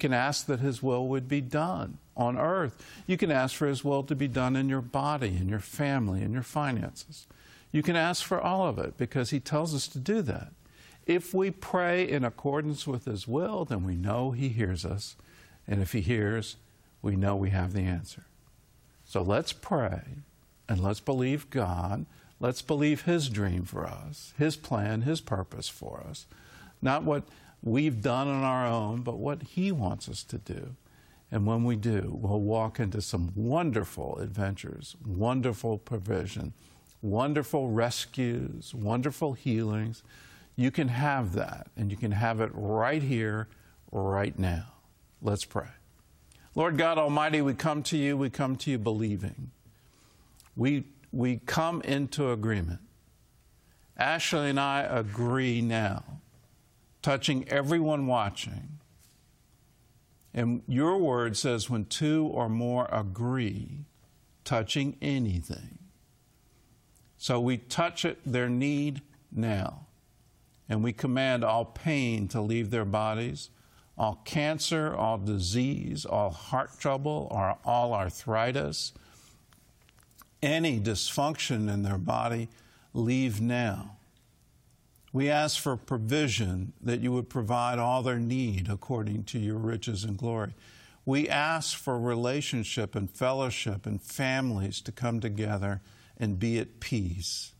can ask that His will would be done on earth. You can ask for His will to be done in your body, in your family, in your finances. You can ask for all of it because He tells us to do that. If we pray in accordance with His will, then we know He hears us. And if He hears, we know we have the answer. So let's pray and let's believe God. Let's believe His dream for us, His plan, His purpose for us. Not what we've done on our own, but what He wants us to do. And when we do, we'll walk into some wonderful adventures, wonderful provision, wonderful rescues, wonderful healings. You can have that, and you can have it right here, right now. Let's pray. Lord God Almighty, we come to you believing. We come into agreement. Ashley and I agree now, touching everyone watching. And your word says when two or more agree, touching anything. So we touch their need now. And we command all pain to leave their bodies, all cancer, all disease, all heart trouble, or all arthritis, any dysfunction in their body, leave now. We ask for provision, that you would provide all their need according to your riches and glory. We ask for relationship and fellowship and families to come together and be at peace.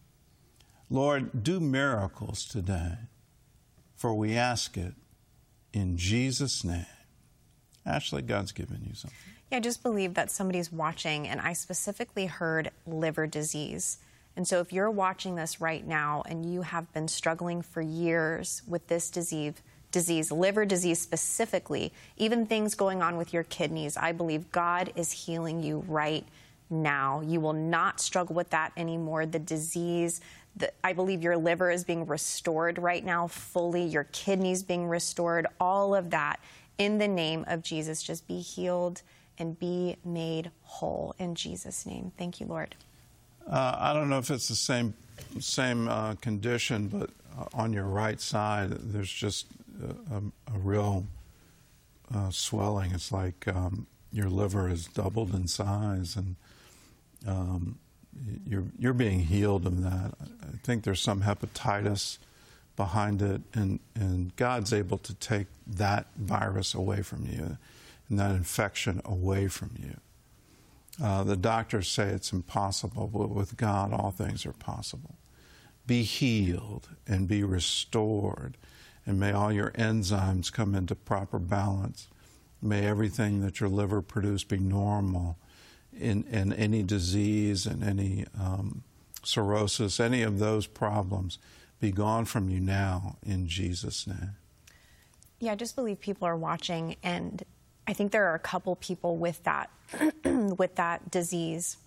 Lord, do miracles today, for we ask it in Jesus' name. Ashley, God's given you something. Yeah, I just believe that somebody's watching, and I specifically heard liver disease. And so if you're watching this right now and you have been struggling for years with this disease, liver disease specifically, even things going on with your kidneys, I believe God is healing you right now. You will not struggle with that anymore. The disease, I believe your liver is being restored right now fully, your kidneys being restored, all of that in the name of Jesus. Just be healed and be made whole in Jesus' name. Thank you, Lord. I don't know if it's the same condition, but on your right side, there's just a real swelling. It's like your liver is doubled in size, and you're being healed of that. I think there's some hepatitis behind it, and God's able to take that virus away from you and that infection away from you. The doctors say it's impossible, but with God, all things are possible. Be healed and be restored, and may all your enzymes come into proper balance. May everything that your liver produce be normal, in any disease and any cirrhosis, any of those problems be gone from you now in Jesus' name. Yeah, I just believe people are watching, and I think there are a couple people with that with that disease,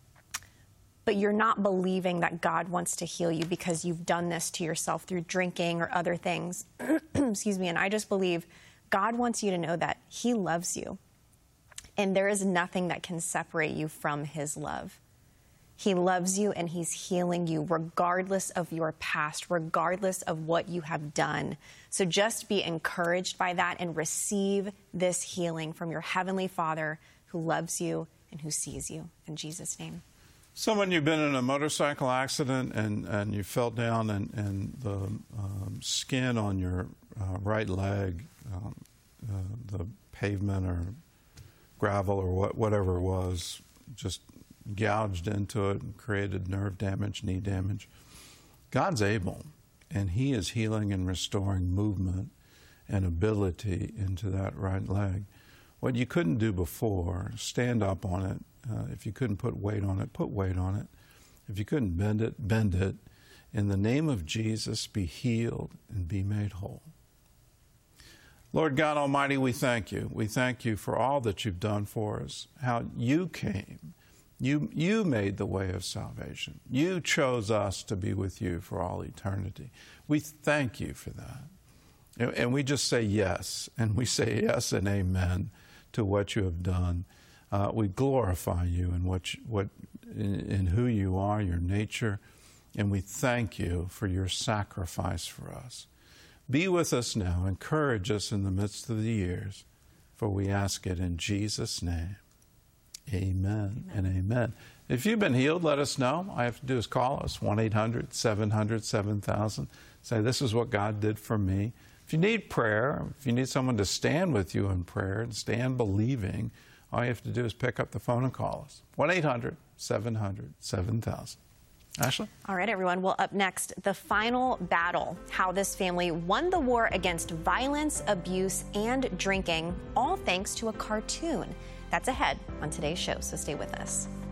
but you're not believing that God wants to heal you because you've done this to yourself through drinking or other things. Excuse me. And I just believe God wants you to know that He loves you, and there is nothing that can separate you from His love. He loves you, and He's healing you regardless of your past, regardless of what you have done. So just be encouraged by that and receive this healing from your Heavenly Father who loves you and who sees you. In Jesus' name. Someone, you've been in a motorcycle accident and you fell down, and the skin on your right leg, the pavement or gravel or whatever it was, just gouged into it and created nerve damage, knee damage. God's able, and He is healing and restoring movement and ability into that right leg. What you couldn't do before, stand up on it. If you couldn't put weight on it, put weight on it. If you couldn't bend it, bend it. In the name of Jesus, be healed and be made whole. Lord God Almighty, we thank you. We thank you for all that you've done for us, how you came. You made the way of salvation. You chose us to be with you for all eternity. We thank you for that. And we just say yes, and we say yes and amen to what you have done. We glorify you in who you are, your nature, and we thank you for your sacrifice for us. Be with us now. Encourage us in the midst of the years. For we ask it in Jesus' name. Amen and amen. If you've been healed, let us know. All you have to do is call us, 1-800-700-7000. Say, this is what God did for me. If you need prayer, if you need someone to stand with you in prayer and stand believing, all you have to do is pick up the phone and call us, 1-800-700-7000. Ashley? All right, everyone. Well, up next, the final battle, how this family won the war against violence, abuse, and drinking, all thanks to a cartoon. That's ahead on today's show, so stay with us.